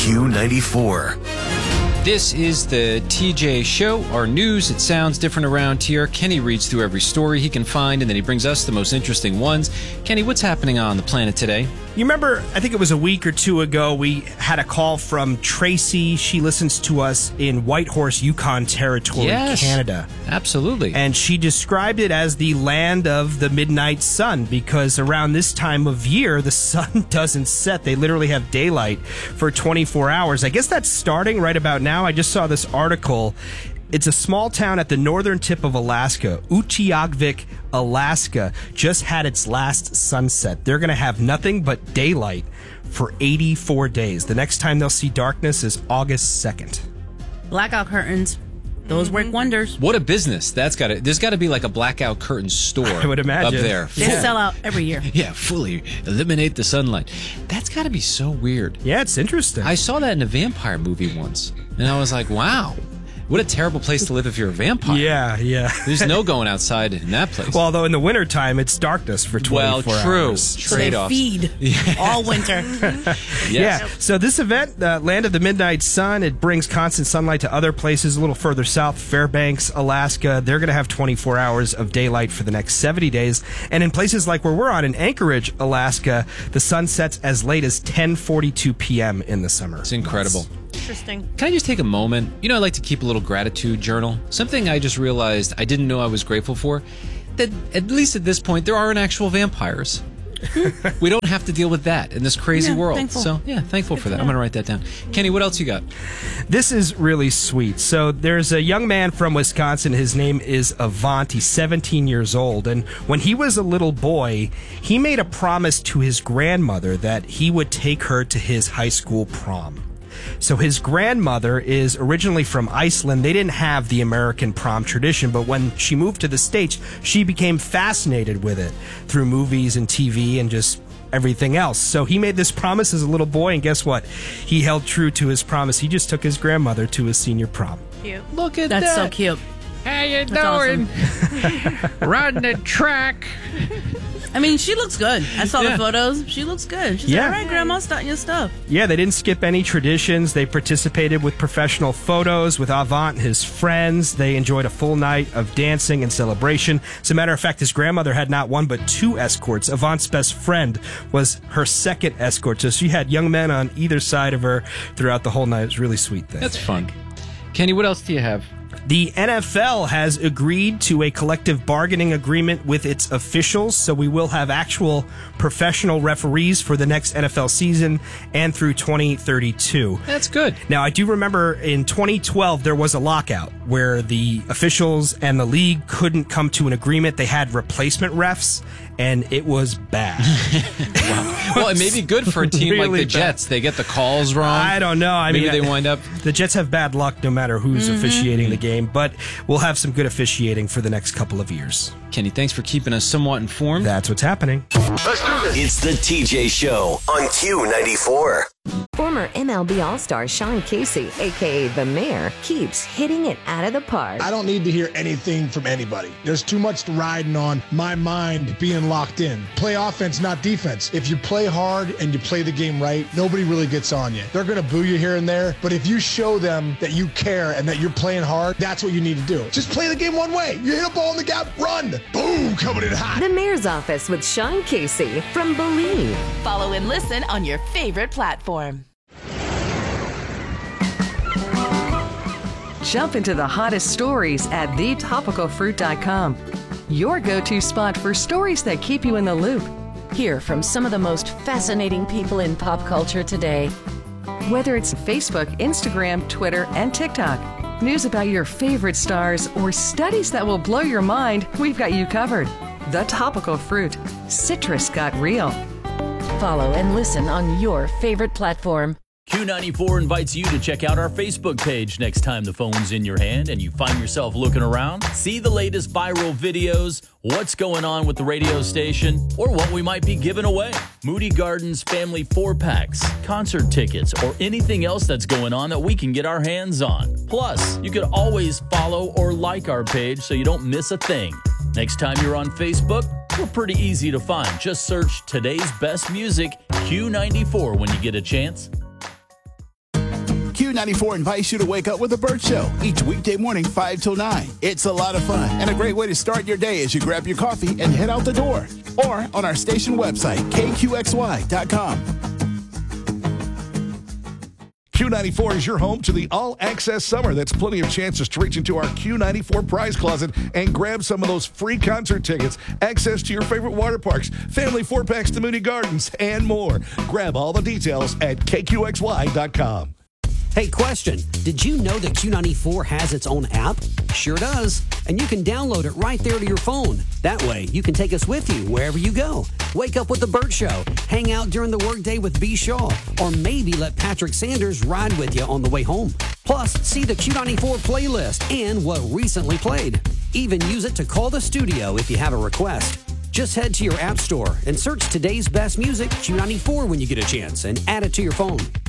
Q94. This is the TJ Show, our news. It sounds different around here. Kenny reads through every story he can find, and then he brings us the most interesting ones. Kenny, what's happening on the planet today? You remember, I think it was a week or two ago, we had a call from Tracy. She listens to us in Whitehorse, Yukon Territory, Canada. Absolutely. And she described it as the land of the midnight sun because around this time of year, the sun doesn't set. They literally have daylight for 24 hours. I guess that's starting right about now. I just saw this article. It's a small town at the northern tip of Alaska. Utqiagvik, Alaska, just had its last sunset. They're going to have nothing but daylight for 84 days. The next time they'll see darkness is August 2nd. Blackout curtains. Those work wonders. What a business. There's got to be like a blackout curtain store. I would imagine. Up there. They sell out every year. Yeah, fully eliminate the sunlight. That's got to be so weird. Yeah, it's interesting. I saw that in a vampire movie once, and I was like, wow. What a terrible place to live if you're a vampire. Yeah. There's no going outside in that place. Well, although in the wintertime, it's darkness for 24 hours. So they feed all winter. Yes. Yeah. So this event, Land of the Midnight Sun, it brings constant sunlight to other places a little further south, Fairbanks, Alaska. They're going to have 24 hours of daylight for the next 70 days. And in places like where we're on in Anchorage, Alaska, the sun sets as late as 10:42 p.m. in the summer. It's incredible. Interesting. Can I just take a moment? You know, I like to keep a little gratitude journal. Something I just realized I didn't know I was grateful for. That at least at this point, there aren't actual vampires. We don't have to deal with that in this crazy world. Thankful. So, thankful for that. I'm going to write that down. Kenny, what else you got? This is really sweet. So there's a young man from Wisconsin. His name is Avant. He's 17 years old. And when he was a little boy, he made a promise to his grandmother that he would take her to his high school prom. So his grandmother is originally from Iceland. They didn't have the American prom tradition, but when she moved to the States, she became fascinated with it through movies and TV and just everything else. So he made this promise as a little boy, and guess what? He held true to his promise. He just took his grandmother to his senior prom. Cute. Look at that. That's so cute. How you That's doing? awesome. Run the track. I mean, she looks good. I saw the photos. She looks good. She's like, all right, Grandma, start your stuff. Yeah, they didn't skip any traditions. They participated with professional photos with Avant and his friends. They enjoyed a full night of dancing and celebration. As a matter of fact, his grandmother had not one but two escorts. Avant's best friend was her second escort. So she had young men on either side of her throughout the whole night. It was a really sweet thing. That's fun. Kenny, what else do you have? The NFL has agreed to a collective bargaining agreement with its officials, so we will have actual professional referees for the next NFL season and through 2032. That's good. Now, I do remember in 2012 there was a lockout where the officials and the league couldn't come to an agreement. They had replacement refs, and it was bad. Well, it may be good for a team Really like the bad. Jets. They get the calls wrong. I don't know. Maybe they wind up... The Jets have bad luck no matter who's officiating the game, but we'll have some good officiating for the next couple of years. Kenny, thanks for keeping us somewhat informed. That's what's happening. It's the TJ Show on Q94. Former MLB All-Star Sean Casey, a.k.a. The Mayor, keeps hitting it out of the park. I don't need to hear anything from anybody. There's too much riding on my mind being locked in. Play offense, not defense. If you play hard and you play the game right, nobody really gets on you. They're going to boo you here and there, but if you show them that you care and that you're playing hard, that's what you need to do. Just play the game one way. You hit a ball in the gap, run. Boom, coming in hot. The Mayor's Office with Sean Casey from Believe. Follow and listen on your favorite platform. Jump into the hottest stories at thetopicalfruit.com. Your go-to spot for stories that keep you in the loop. Hear from some of the most fascinating people in pop culture today. Whether it's Facebook, Instagram, Twitter, and TikTok, news about your favorite stars, or studies that will blow your mind, we've got you covered. The Topical Fruit. Citrus got real. Follow and listen on your favorite platform. Q94 invites you to check out our Facebook page next time the phone's in your hand and you find yourself looking around. See the latest viral videos, what's going on with the radio station, or what we might be giving away. Moody Gardens family 4-packs, concert tickets, or anything else that's going on that we can get our hands on. Plus, you could always follow or like our page so you don't miss a thing. Next time you're on Facebook, we're pretty easy to find. Just search Today's Best Music Q94 when you get a chance. Q94 invites you to wake up with the Burt Show each weekday morning 5 till 9. It's a lot of fun and a great way to start your day as you grab your coffee and head out the door. Or on our station website, kqxy.com. Q94 is your home to the all-access summer. That's plenty of chances to reach into our Q94 prize closet and grab some of those free concert tickets, access to your favorite water parks, family 4-packs to Mooney Gardens, and more. Grab all the details at kqxy.com. Hey, question. Did you know that Q94 has its own app? Sure does. And you can download it right there to your phone. That way, you can take us with you wherever you go. Wake up with the Burt Show. Hang out during the workday with B. Shaw. Or maybe let Patrick Sanders ride with you on the way home. Plus, see the Q94 playlist and what recently played. Even use it to call the studio if you have a request. Just head to your app store and search today's best music, Q94, when you get a chance, and add it to your phone.